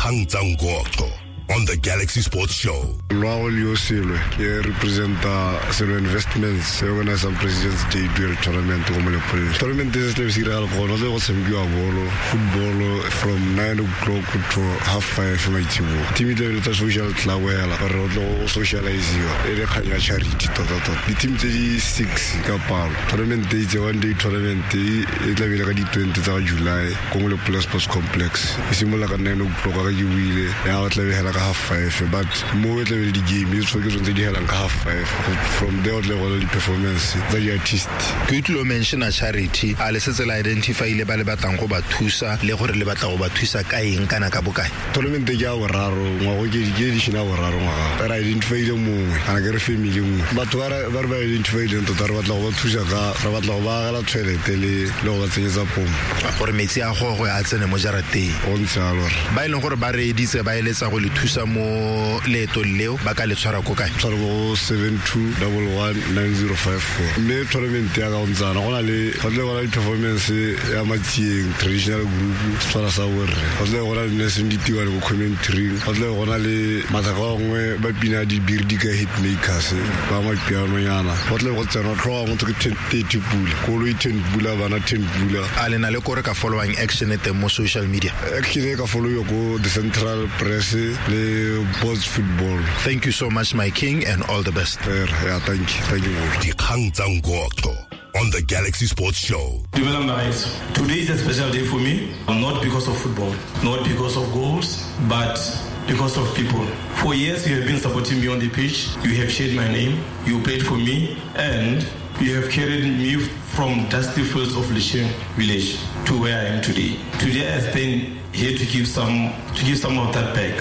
Dikgang tsa Ngoqo on the Galaxy Sports Show. Loago Leo Silwe, ke representa Silwe Investments, se organize some President's Day dual tournament go Molepolis. Tournament is le sira go no go tshambiwa bolo, football from 9 o'clock to 5:30 maitibo. Team ile le social club wela, ba ro socialize yo. Ele khanya charity tota. Di team tse di 6 ka palo. Tournament day is one day tournament e tla bela ka di 20 tsa July go Molepolis Sports Complex. Isimola ka 9 o'clock ka juile. Ya o tla bela 5:30, but more than the game is focused on the hell and 5:30. From there, level the performance, the artist. Good to mention a charity. Let's identify le batang go ba thusa le gore le batla go ba thusa ka eng kana ka bokae. Tournament ya boraro ngwa go ke edition ya boraro ngwa. Ba identify le mongwe ana ke re family mongwe. Batho ba identify le tota re batla go ba thusa ka re batla go ba gala tšhelete le go ba tsenyetsa pompo. Gore metsi a go ya tsene mo jarateng. O ntse a lora. Ba ile gore ba re editse ba eletsa go le thusa mo leeto leo ba ka le tshwara go kae. Tshwara go 72119054. Mme tournament ya ka ontsana go na le performance ya matsieng traditional group tshwara sa borre. Go na le nation ditiwa le go commentary. Go na le mathakongwe ba pina di birdi ka hitmakers ba ma piano yana. Go tsena tloa go tse 30 pula. Go lo 10 pula bana 10 pula. A le na le gore ka following action e mo social media. Action ka follow yo go the Central Press le Boss Football. Thank you so much, my king, and all the best. Yeah, thank you. Dikgang tsa Ngoqo on the Galaxy Sports Show. Today is a special day for me, not because of football, not because of goals, but because of people. For years, you have been supporting me on the pitch. You have shared my name. You played for me, and you have carried me from dusty fields of Lisheng village to where I am today. Today, I stand here to give some of that back.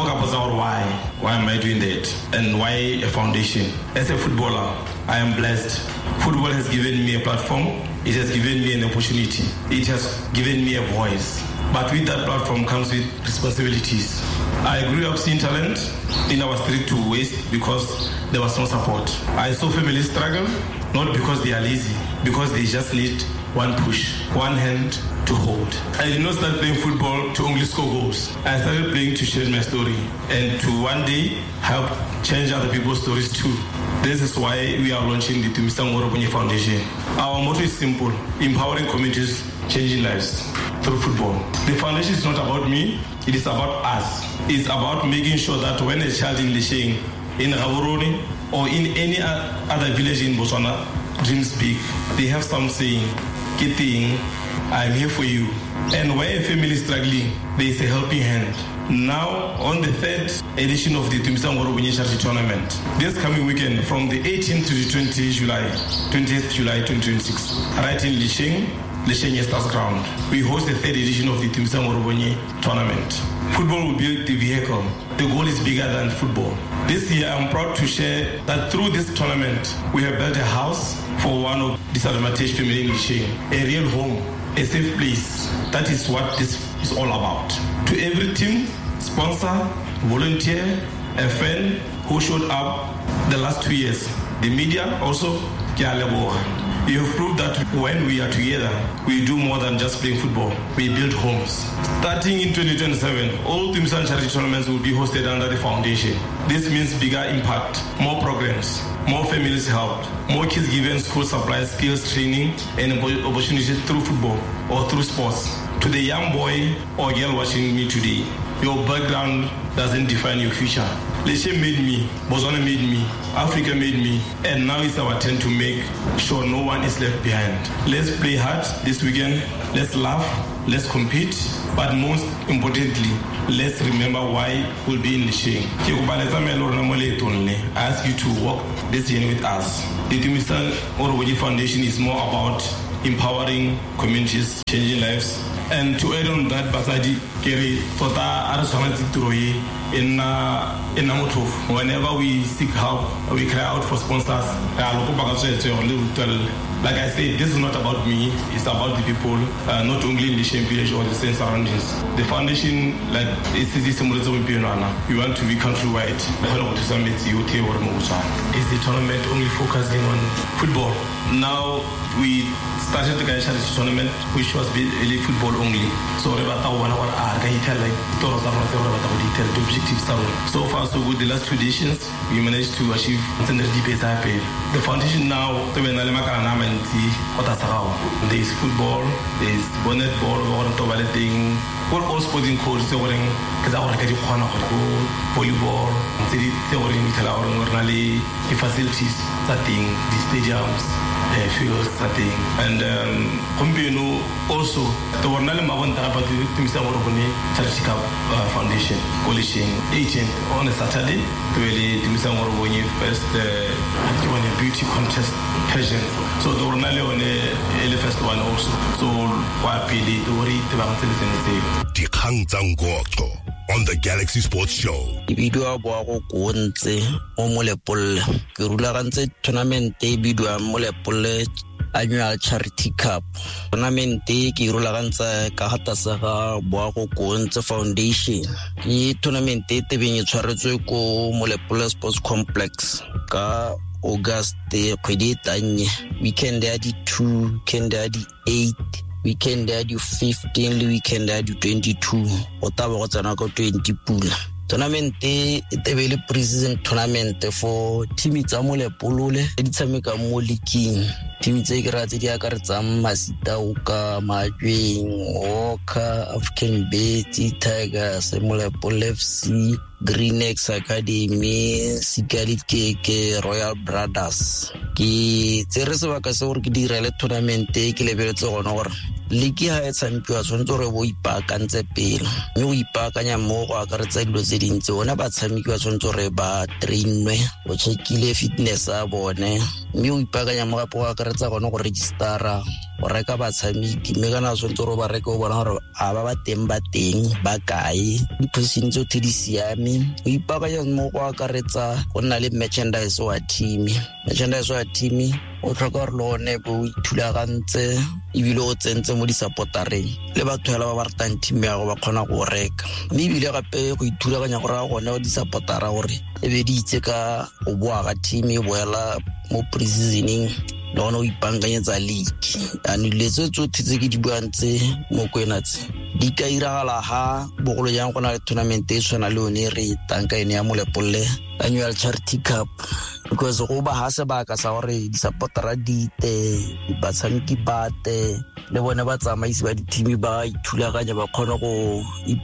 Why am I doing that? And why a foundation? As a footballer, I am blessed. Football has given me a platform. It has given me an opportunity. It has given me a voice. But with that platform comes with responsibilities. I grew up seeing talent in our street to waste because there was no support. I saw families struggle, not because they are lazy, because they just need one push, one hand to hold. I did not start playing football to only score goals. I started playing to share my story and to one day help change other people's stories too. This is why we are launching the Tumisa Ngorobunye Foundation. Our motto is simple: empowering communities, changing lives through football. The foundation is not about me, it is about us. It's about making sure that when a child in Lisheng, in Gaborone, or in any other village in Botswana dreams big, they have some saying, "Kiting, I'm here for you." And where a family is struggling, there is a helping hand. Now, on the 3rd edition of the Tumisa Ngorobunye Charity Tournament, this coming weekend from the 18th to the 20th July 2026, right in Lisheng Stars Ground, we host the 3rd edition of the Tumisa Ngorobunye Tournament. Football will be the vehicle. The goal is bigger than football. This year, I'm proud to share that through this tournament, we have built a house for one of disadvantaged families in Lisheng, a real home, a safe place. That is what this is all about. To every team, sponsor, volunteer, a fan who showed up the last 2 years, the media also, you have proved that when we are together, we do more than just playing football. We build homes. Starting in 2027, all Tumisa charity tournaments will be hosted under the foundation. This means bigger impact, more programs, more families helped, more kids given school supplies, skills training, and opportunities through football or through sports. To the young boy or girl watching me today, your background doesn't define your future. Lisheng made me, Botswana made me, Africa made me, and now it's our turn to make sure no one is left behind. Let's play hard this weekend, let's laugh, let's compete, but most importantly, let's remember why we'll be in Lisheng. I ask you to walk this journey with us. The Tumisa Ngorobunye Foundation is more about empowering communities, changing lives. And to add on that, Basadi Keri Tota Arashamati whenever we seek help, we cry out for sponsors. Like I said, this is not about me, it's about the people, not only in the Shem village or the same surroundings. The foundation, like, it's similar to we want to be countrywide. Is the tournament only focusing on football? Now we started the charity tournament, which was really football only. So the objectives. So far so good. The last 2 editions we managed to achieve the foundation now. There is football, there is bonnet ball, all sporting codes, volleyball, the facilities, the stadiums, fields, and also the Charity Cup Foundation coalition agent on a Saturday to the first beauty contest pageant. So the on the first one also. So on the Galaxy Sports Show. Bidua boago kontse o molepolle ke rulagantse tournament e bidua molepolle annual charity cup. Tournament e ke rulagantse ka hatasa ga boago kontse foundation. Ke tournament e tebeng e tshwaretswe ko molepolle sports complex ka August kgwedi tanye. Weekend ya di 2, weekend ya di 8, weekend ya di 15 le weekend ya di 22 o taba go tsena ka 20 pula. Tournament e tebele pre-season tournament for team tsa molepolole di tshameka mo league. Team tse ke ratse di akaretsa Masita Uka, Majweng, Oka, African Bets, Tigers, Molepole FC, Greenex Academy, Sikali Keke, Royal Brothers. Ke tsere sebaka se gore ke direle tournament e ke lebeletse gona gore league ha e tshampiwa tshwanetse gore bo ipaakantse pele mme o ipaakanya mo go akaretsa dilo tse dintsi ona ba tshamiki ba tshwanetse gore ba trainwe o checkile fitness a bone mme o ipaakanya mo gape go akaretsa gona go registera o reka ba tshamiki mme kana tshwanetse gore ba reka o bona gore a ba teng ba kae di-position tse di siame o ipaakanya mo go akaretsa go nna le merchandise wa team o tlhoka gore lone bo ithulagantse ebile o tsentse mo di-supportereng le batho hela ba ratang team ya go ba kgona go reka mme ebile gape go ithulaganya gore a gone o di-supportera gore e be di itse ka go boa ga team e boela mo pre-seasoning le gone o ipankanyetsa league aniletse tsotlhe tse ke di buantse mo kwenatse di ka iragala ha bogolo jang go na le tournament e tshwana le yone re tanka ene ya molepole annual charity cup because go ba ha sebaka sa gore di-supportera dite batshameki bate le bone ba tsamaisi ba di-team ba ithulaganya ba kgona go